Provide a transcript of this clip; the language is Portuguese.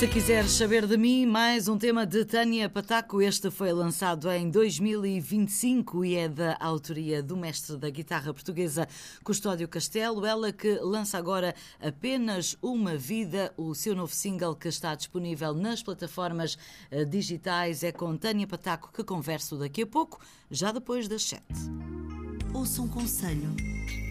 Se quiseres saber de mim, mais um tema de Tânia Pataco. Este foi lançado em 2025 e é da autoria do mestre da guitarra portuguesa Custódio Castelo. Ela que lança agora Apenas Uma Vida, o seu novo single que está disponível nas plataformas digitais. É com Tânia Pataco que converso daqui a pouco, já depois das 7. Ouça um conselho.